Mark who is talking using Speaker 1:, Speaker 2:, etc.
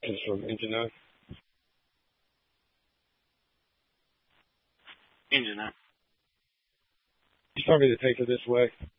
Speaker 1: It's from Internet.
Speaker 2: Internet.
Speaker 1: You told me to take it this way.